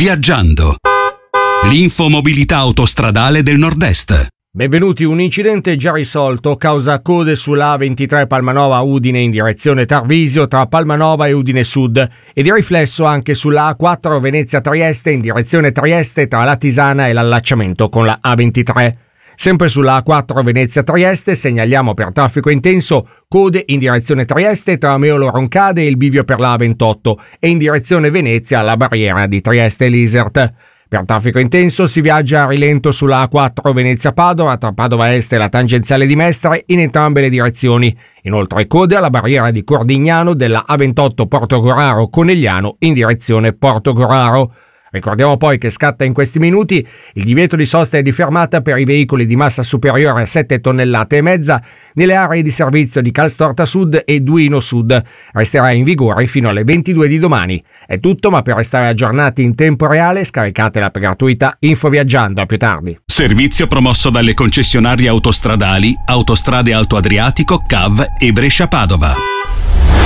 Viaggiando. L'infomobilità autostradale del Nord-Est. Benvenuti. Un incidente già risolto causa code sulla A23 Palmanova Udine in direzione Tarvisio tra Palmanova e Udine Sud e di riflesso anche sulla A4 Venezia Trieste in direzione Trieste tra Latisana e l'allacciamento con la A23. Sempre sulla A4 Venezia Trieste segnaliamo per traffico intenso code in direzione Trieste tra Meolo Roncade e il bivio per la A28 e in direzione Venezia alla barriera di Trieste Lisert. Per traffico intenso si viaggia a rilento sulla A4 Venezia-Padova tra Padova Est e la tangenziale di Mestre in entrambe le direzioni. Inoltre code alla barriera di Cordignano della A28 Portogoraro-Conegliano in direzione Portogoraro. Ricordiamo poi che scatta in questi minuti il divieto di sosta e di fermata per i veicoli di massa superiore a 7 tonnellate e mezza nelle aree di servizio di Calstorta Sud e Duino Sud. Resterà in vigore fino alle 22 di domani. È tutto, ma per restare aggiornati in tempo reale scaricate l'app gratuita Info Viaggiando. A più tardi. Servizio promosso dalle concessionarie autostradali Autostrade Alto Adriatico, CAV e Brescia Padova.